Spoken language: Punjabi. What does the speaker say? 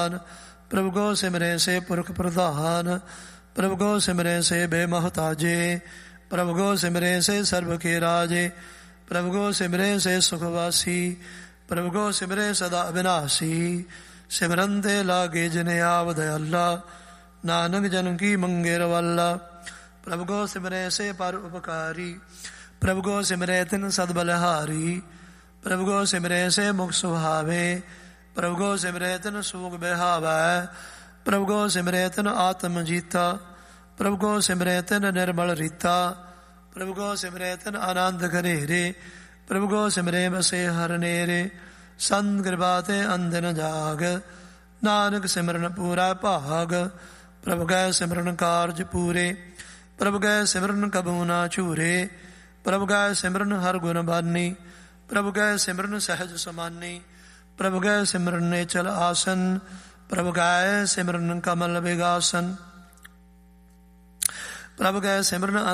ਪ੍ਰਭੂ ਕੋ ਸਿਮਰੇ ਸੇ ਪੁਰਖ ਪ੍ਰਧਾਨ। ਪ੍ਰਭੂ ਕੋ ਸਿਮਰੇ ਸੇ ਬੇਮਹਤਾਜੇ। ਪ੍ਰਭੂ ਕੋ ਸਿਮਰੇ ਸੇ ਸਰਬ ਕੇ ਰਾਜੇ। ਪ੍ਰਭੂ ਕੋ ਸਿਮਰੇ ਸੇ ਸੁਖਵਾਸੀ। ਪ੍ਰਭੂ ਕੋ ਸਿਮਰੇ ਸਦਾ ਅਬਿਨਾਸੀ। ਸਿਮਰਨ ਤੇ ਲਾਗੇ ਜਿਨ ਆਵ ਦਇਆਲਾ। ਨਾਨਕ ਜਨ ਕੀ ਮੰਗੇ ਰਵਾਲਾ। ਪ੍ਰਭੂ ਕੋ ਸਿਮਰੇ ਸੇ ਪਰ ਉਪਕਾਰੀ। ਪ੍ਰਭੂ ਕੋ ਸਿਮਰੇ ਤਿਨ ਸਦ ਬਲਿਹਾਰੀ। ਪ੍ਰਭੂ ਕੋ ਸਿਮਰੇ ਸੇ ਮੁਖ ਸੁਹਾਵੇ। ਪ੍ਰਭੂ ਕੋ ਸਿਮਰੇ ਤਿਨ ਸੂਖ ਬਿਹਾਵੈ। ਪ੍ਰਭੂ ਕੋ ਸਿਮਰੇ ਤਿਨ ਆਤਮ ਜੀਤਾ। ਪ੍ਰਭੂ ਕੋ ਸਿਮਰੇ ਤਿਨ ਨਿਰਮਲ ਰੀਤਾ। ਪ੍ਰਭੂ ਕੋ ਸਿਮਰੇ ਤਿਨ ਆਨੰਦ ਘਨੇਰੇ। ਪ੍ਰਭੂ ਕੋ ਸਿਮਰੇ ਬਸੇ ਹਰ ਨੇਰੇ। ਸੰਤ ਕਿਰਪਾ ਤੇ ਅੰਦਨ ਜਾਗ। ਨਾਨਕ ਸਿਮਰਨ ਪੂਰਾ ਭਾਗ। ਪ੍ਰਭੂ ਕੈ ਸਿਮਰਨ ਕਾਰਜ ਪੂਰੇ। ਪ੍ਰਭੂ ਕੈ ਸਿਮਰਨ ਕਬੂ ਨਾ ਝੂਰੇ। ਪ੍ਰਭੂ ਕੈ ਸਿਮਰਨ ਹਰ ਗੁਣ ਬਾਨੀ। ਪ੍ਰਭੂ ਕੈ ਸਿਮਰਨ ਸਹਿਜ ਸਮਾਨੀ। ਪ੍ਰਭੂ ਕੈ ਸਿਮਰਨ ਨੇਚਲ ਆਸਨ। ਪ੍ਰਭੂ ਕੈ ਸਿਮਰਨ ਕਮਲ ਵਿਗਾਸਨ। ਪ੍ਰਭੂ ਕੈ ਸਿਮਰਨ